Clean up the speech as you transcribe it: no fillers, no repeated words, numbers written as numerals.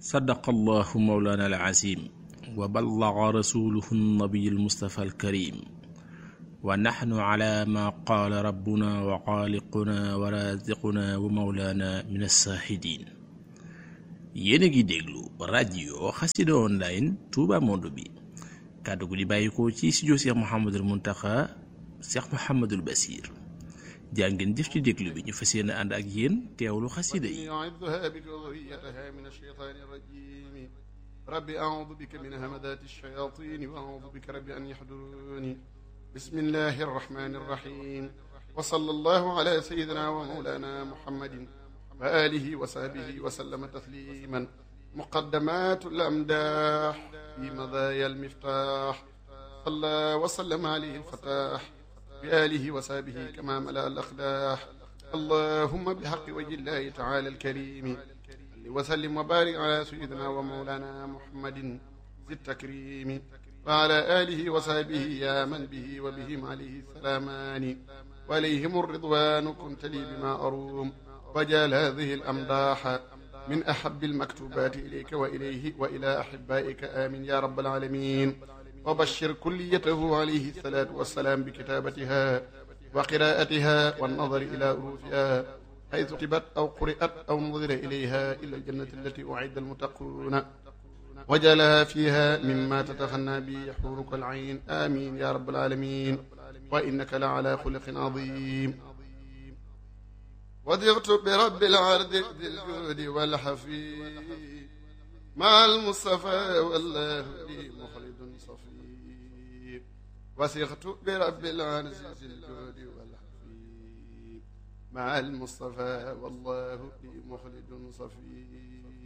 صدق الله مولانا العظيم وبلغ رسوله النبي المصطفى الكريم ونحن على ما قال ربنا وخالقنا ورازقنا ومولانا من الشاهدين. yéen a ngi déglu rajo Xassida online Touba Monde bi kàddu gu di bàyyikoo ci studio Cheikh Mouhamadul Mountakha Cheikh Mouhamadul Bassir jaa ngeen jëf ci déglu bi ñu fas yéene ànd ak yéen teewlu xasida yi. rabbi a'uudu bika min hamadaati shayaatiin wa a'uudu bika rabbi an yahduruuni bismillahi arrahmaani arrahiim wa sallallahu ala sayyidina wa mawlaana muhammadin wa aalihi wa sahbihi wa sallama tasliiman muqaddamaatul amdaax fi madaaya almiftaax salla wa sallama alayhi alfataax bi aalihi wa sahbihi kamaa malaa al-aqdaax allahumma bihaqqi wajhi llaahi ta'aalaa al-kariim وسلم وبارك على سيدنا ومولانا محمد ذي التكريم وعلى آله وصحبه يا من به وبهم عليه السلامان وعليهم الرضوان كنت لي بما أروم وجعل هذه الأمداح من أحب المكتوبات إليك وإليه وإلى أحبائك آمين يا رب العالمين وبشر كليته عليه الصلاة والسلام بكتابتها وقراءتها والنظر إلى أروفها حيث كتبت أو قرئت أو نظر إليها إلى الجنة التي أعد المتقون وجعلها فيها مما تتغنى به حورك العين آمين يا رب العالمين وإنك لعلى خلق عظيم وثقت برب العرض ذي الجود والحفيظ مع المصطفى والله لي مخلد صفي وثقت برب العرض ذي الجود مع المصطفى والله لي مخلد صفي